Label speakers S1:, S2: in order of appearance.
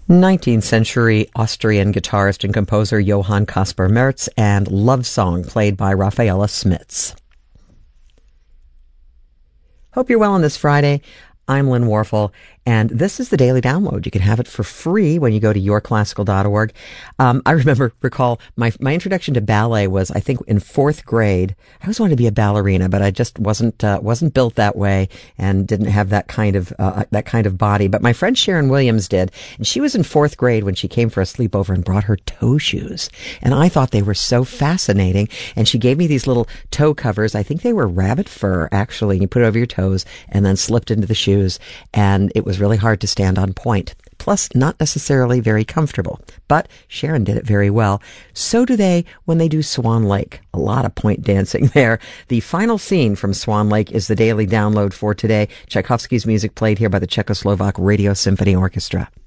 S1: 19th century Austrian guitarist and composer Johann Caspar Merz and Love Song, played by Rafaela Smits. Hope you're well on this Friday. I'm Lynn Warfel, and this is the Daily Download. You can have it for free when you go to yourclassical.org. I recall my introduction to ballet was, I think, in fourth grade. I always wanted to be a ballerina, but I just wasn't built that way and didn't have that kind of body. But my friend Sharon Williams did, and she was in fourth grade when she came for a sleepover and brought her toe shoes. And I thought they were so fascinating. And she gave me these little toe covers. I think they were rabbit fur, actually. You put it over your toes and then slipped into the shoes. And it was really hard to stand on point. Plus, not necessarily very comfortable. But Sharon did it very well. So do they when they do Swan Lake. A lot of point dancing there. The final scene from Swan Lake is the Daily Download for today. Tchaikovsky's music played here by the Czechoslovak Radio Symphony Orchestra.